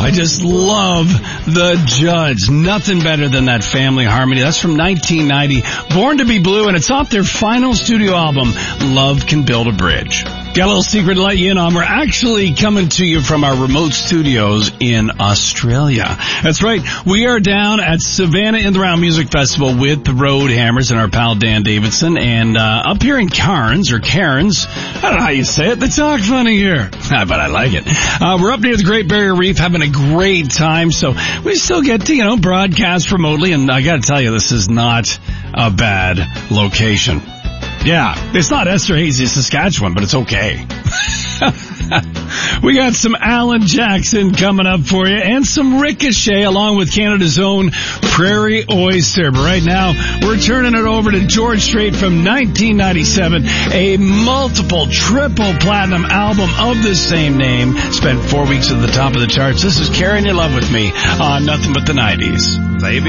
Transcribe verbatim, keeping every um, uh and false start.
I just love The Judds. Nothing better than that family harmony. That's from nineteen ninety. Born to be Blue, and it's off their final studio album, Love Can Build a Bridge. Got a little secret to let you in on. We're actually coming to you from our remote studios in Australia. That's right. We are down at Savannah in the Round Music Festival with the Road Hammers and our pal Dan Davidson. And uh, up here in Cairns, or Cairns, I don't know how you say it. They talk funny here. But I like it. Uh, we're up near the Great Barrier Reef having a great time. So we still get to, you know, broadcast remotely. And I got to tell you, this is not a bad location. Yeah, it's not Esterhazy, Saskatchewan, but it's okay. We got some Alan Jackson coming up for you and some Ricochet along with Canada's own Prairie Oyster. But right now, we're turning it over to George Strait from nineteen ninety-seven, a multiple triple platinum album of the same name. Spent four weeks at the top of the charts. This is Carrying Your Love With Me on Nothing But the nineties. Baby.